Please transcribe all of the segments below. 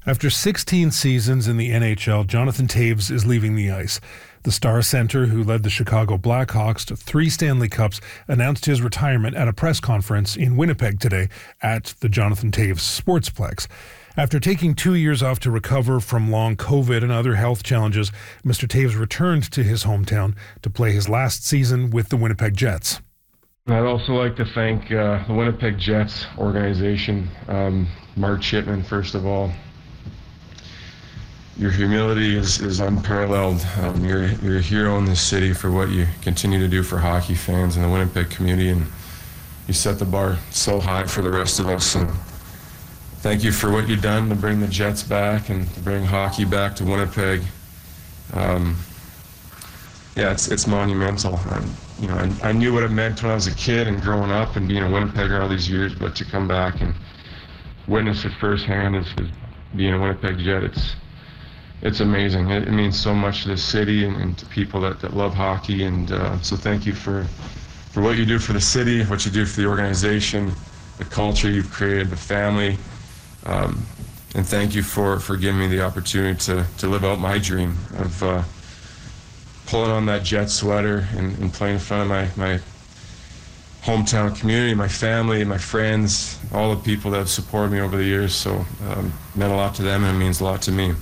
After 16 seasons in the NHL, Jonathan Toews is leaving the ice. The Star Center, who led the Chicago Blackhawks to 3 Stanley Cups, announced his retirement at a press conference in Winnipeg today at the Jonathan Toews Sportsplex. After taking 2 years off to recover from long COVID and other health challenges, Mr. Toews returned to his hometown to play his last season with the Winnipeg Jets. I'd also like to thank the Winnipeg Jets organization, Mark Chipman, first of all. Your humility is unparalleled. You're a hero in this city for what you continue to do for hockey fans and the Winnipeg community, and you set the bar so high for the rest of us. And thank you for what you've done to bring the Jets back and to bring hockey back to Winnipeg. It's monumental. I knew what it meant when I was a kid and growing up and being a Winnipegger all these years, but to come back and witness it firsthand as being a Winnipeg Jet, it's amazing. It means so much to the city and to people that love hockey, and so thank you for what you do for the city, what you do for the organization, the culture you've created, the family, and thank you for giving me the opportunity to live out my dream of pulling on that Jet sweater and playing in front of my hometown community, my family, my friends, all the people that have supported me over the years. So it meant a lot to them, and it means a lot to me.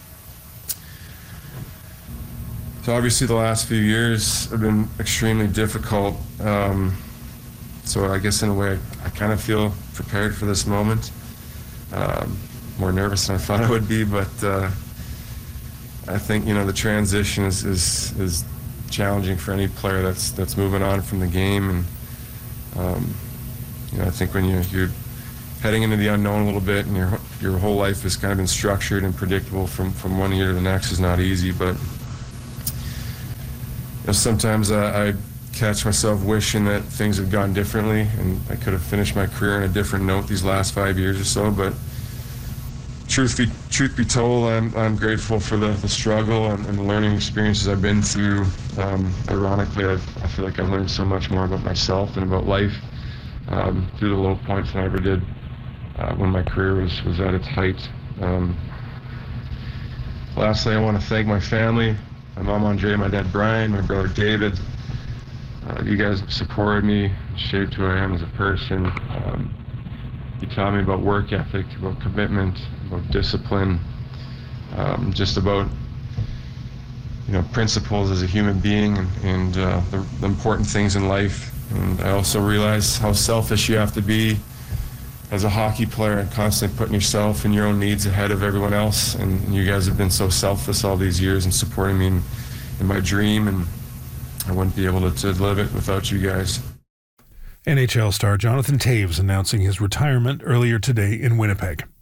So obviously the last few years have been extremely difficult. So I guess in a way I kind of feel prepared for this moment. More nervous than I thought I would be, but I think the transition is challenging for any player that's moving on from the game, and I think when you're heading into the unknown a little bit, and your whole life has kind of been structured and predictable from one year to the next is not easy. But sometimes I catch myself wishing that things had gone differently and I could have finished my career on a different note these last 5 years or so. But truth be told, I'm grateful for the struggle and the learning experiences I've been through. Ironically, I feel like I've learned so much more about myself and about life through the low points than I ever did when my career was at its height. Lastly, I want to thank my family, my mom Andrea, my dad Brian, my brother David. You guys have supported me, shaped who I am as a person. You taught me about work ethic, about commitment, about discipline, just about principles as a human being and the important things in life. And I also realize how selfish you have to be as a hockey player and constantly putting yourself and your own needs ahead of everyone else. And you guys have been so selfless all these years and supporting me in my dream, and I wouldn't be able to live it without you guys. NHL star Jonathan Toews announcing his retirement earlier today in Winnipeg.